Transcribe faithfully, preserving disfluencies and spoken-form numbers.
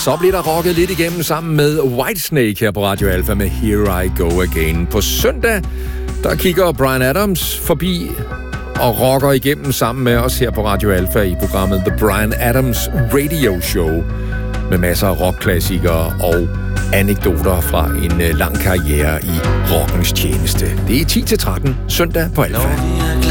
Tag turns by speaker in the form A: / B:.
A: Så bliver der rocket lidt igennem sammen med Whitesnake her på Radio Alpha med Here I Go Again. På søndag, der kigger Bryan Adams forbi og rocker igennem sammen med os her på Radio Alpha i programmet The Bryan Adams Radio Show med masser af rockklassikere og anekdoter fra en lang karriere i rockens tjeneste. Det er ti til tretten søndag på Alpha.